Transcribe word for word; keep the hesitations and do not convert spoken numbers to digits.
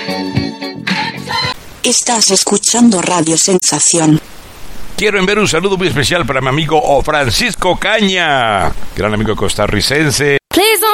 Estás escuchando Radio Sensación. Quiero enviar un saludo muy especial para mi amigo Francisco Caña, gran amigo costarricense. Please don't